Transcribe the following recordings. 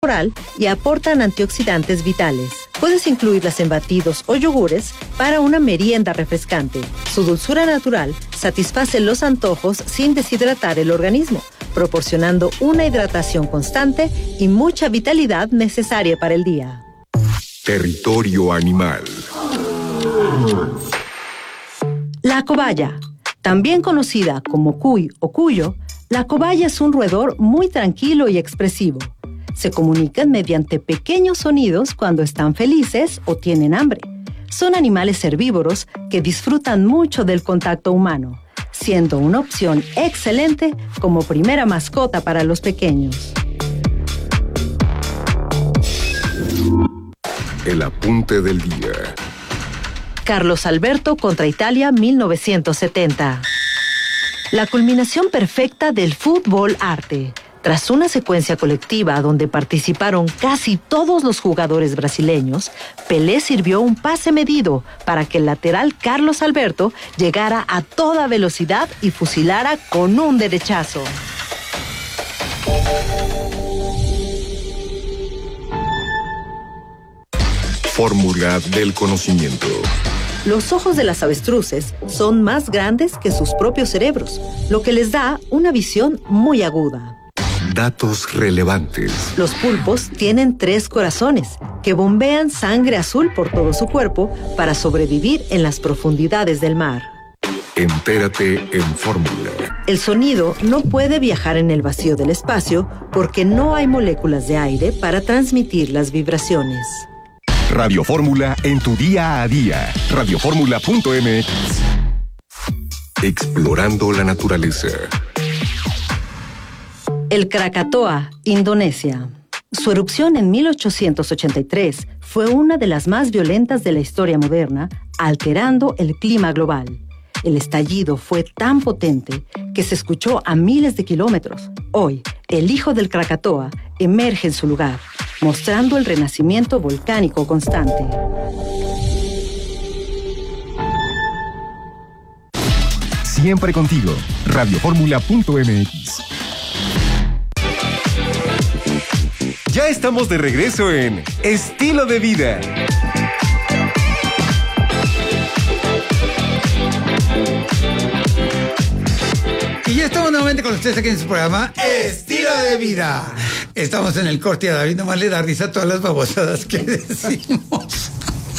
corporal y aportan antioxidantes vitales. Puedes incluirlas en batidos o yogures para una merienda refrescante. Su dulzura natural satisface los antojos sin deshidratar el organismo, proporcionando una hidratación constante y mucha vitalidad necesaria para el día. Territorio animal. La cobaya, también conocida como cuy o cuyo, la cobaya es un roedor muy tranquilo y expresivo. Se comunican mediante pequeños sonidos cuando están felices o tienen hambre. Son animales herbívoros que disfrutan mucho del contacto humano, siendo una opción excelente como primera mascota para los pequeños. El apunte del día. Carlos Alberto contra Italia 1970. La culminación perfecta del fútbol arte. Tras una secuencia colectiva donde participaron casi todos los jugadores brasileños, Pelé sirvió un pase medido para que el lateral Carlos Alberto llegara a toda velocidad y fusilara con un derechazo. Fórmula del conocimiento. Los ojos de las avestruces son más grandes que sus propios cerebros, lo que les da una visión muy aguda. Datos relevantes. Los pulpos tienen 3 corazones que bombean sangre azul por todo su cuerpo para sobrevivir en las profundidades del mar. Entérate en Fórmula. El sonido no puede viajar en el vacío del espacio porque no hay moléculas de aire para transmitir las vibraciones. Radio Fórmula en tu día a día. Radioformula.mx. Explorando la naturaleza. El Krakatoa, Indonesia. Su erupción en 1883 fue una de las más violentas de la historia moderna, alterando el clima global. El estallido fue tan potente que se escuchó a miles de kilómetros. Hoy, el hijo del Krakatoa emerge en su lugar, mostrando el renacimiento volcánico constante. Siempre contigo. Radioformula.mx. Ya estamos de regreso en Estilo de Vida. Y ya estamos nuevamente con ustedes aquí en su programa Estilo de Vida. Estamos en el corte y a David nomás le da risa todas las babosadas que decimos.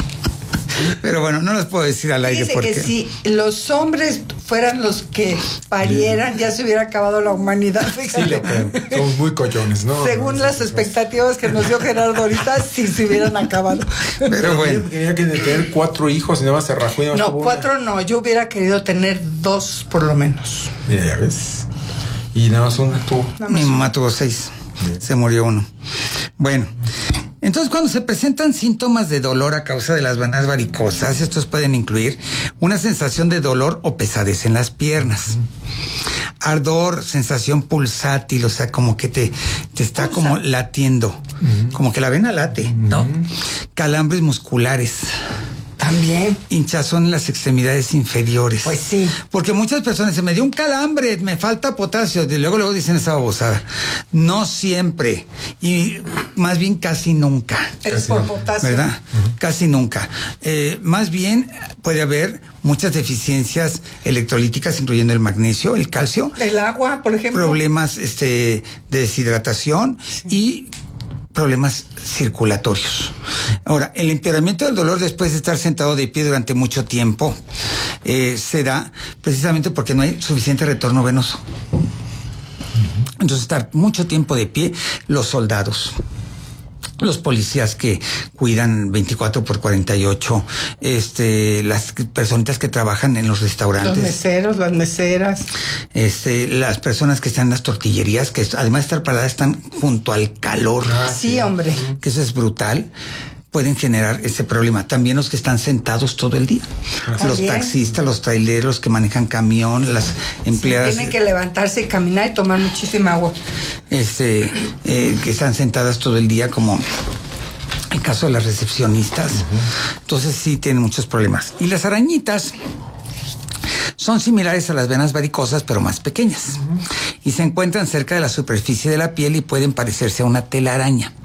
Pero bueno, no las puedo decir al aire. Dice porque que si los hombres fueran los que parieran, ya se hubiera acabado la humanidad. Sí, le creo. Somos muy collones, ¿no? Según las expectativas que nos dio Gerardo ahorita, sí se hubieran acabado. Pero bueno. Quería que tener 4 hijos y nada más se rajó. No, 4 no. Yo hubiera querido tener 2 por lo menos. Mira, ya ves. Y nada más una tú. Mi mamá tuvo 6. Se murió uno. Bueno. Entonces, cuando se presentan síntomas de dolor a causa de las venas varicosas, estos pueden incluir una sensación de dolor o pesadez en las piernas, ardor, sensación pulsátil, o sea, como que te está como latiendo, como que la vena late, ¿no? Calambres musculares. También. Hinchazón en las extremidades inferiores. Pues sí. Porque muchas personas se me dio un calambre, me falta potasio, y luego dicen esa babosada. No siempre, y más bien casi nunca. Es por potasio. ¿Verdad? Casi nunca. Más bien puede haber muchas deficiencias electrolíticas, incluyendo el magnesio, el calcio. El agua, por ejemplo. Problemas de deshidratación y problemas circulatorios. Ahora, el empeoramiento del dolor después de estar sentado de pie durante mucho tiempo se da precisamente porque no hay suficiente retorno venoso. Entonces, estar mucho tiempo de pie, los soldados, los policías que cuidan 24/48, las personitas que trabajan en los restaurantes. Los meseros, las meseras. Las personas que están en las tortillerías, que además de estar paradas están junto al calor. Sí, hombre. Que eso es brutal. Pueden generar ese problema. También los que están sentados todo el día. Los taxistas, los traileros que manejan camión, las empleadas. Sí, tienen que levantarse y caminar y tomar muchísima agua. Que están sentadas todo el día, como el caso de las recepcionistas. Entonces sí tienen muchos problemas. Y las arañitas son similares a las venas varicosas, pero más pequeñas. Y se encuentran cerca de la superficie de la piel y pueden parecerse a una telaraña.